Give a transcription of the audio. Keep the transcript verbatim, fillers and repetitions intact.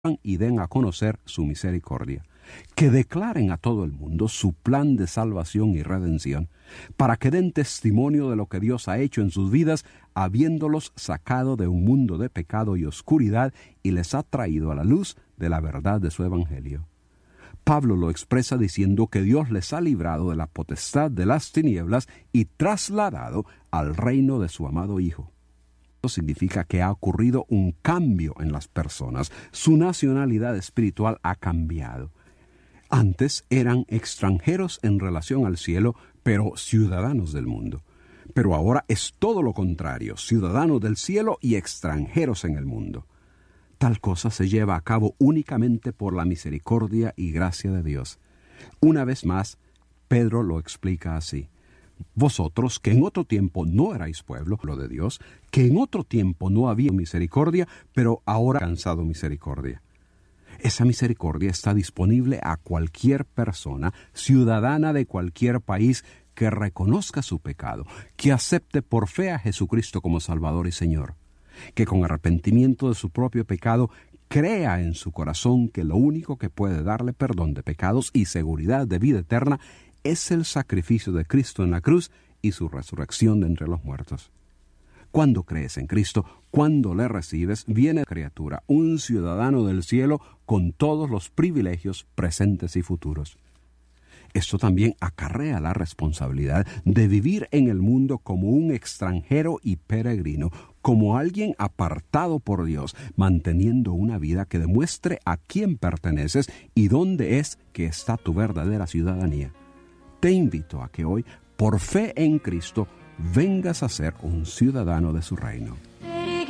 y den a conocer su misericordia, que declaren a todo el mundo su plan de salvación y redención, para que den testimonio de lo que Dios ha hecho en sus vidas, habiéndolos sacado de un mundo de pecado y oscuridad y les ha traído a la luz de la verdad de su evangelio. Pablo lo expresa diciendo que Dios les ha librado de la potestad de las tinieblas y trasladado al reino de su amado Hijo. Esto significa que ha ocurrido un cambio en las personas. Su nacionalidad espiritual ha cambiado. Antes eran extranjeros en relación al cielo, pero ciudadanos del mundo. Pero ahora es todo lo contrario, ciudadanos del cielo y extranjeros en el mundo. Tal cosa se lleva a cabo únicamente por la misericordia y gracia de Dios. Una vez más, Pedro lo explica así: vosotros, que en otro tiempo no erais pueblo de Dios, que en otro tiempo no había misericordia, pero ahora ha alcanzado misericordia. Esa misericordia está disponible a cualquier persona, ciudadana de cualquier país, que reconozca su pecado, que acepte por fe a Jesucristo como Salvador y Señor, que con arrepentimiento de su propio pecado crea en su corazón que lo único que puede darle perdón de pecados y seguridad de vida eterna es el sacrificio de Cristo en la cruz y su resurrección de entre los muertos. Cuando crees en Cristo, cuando le recibes, viene criatura, un ciudadano del cielo con todos los privilegios presentes y futuros. Esto también acarrea la responsabilidad de vivir en el mundo como un extranjero y peregrino, como alguien apartado por Dios, manteniendo una vida que demuestre a quién perteneces y dónde es que está tu verdadera ciudadanía. Te invito a que hoy, por fe en Cristo, vengas a ser un ciudadano de su reino.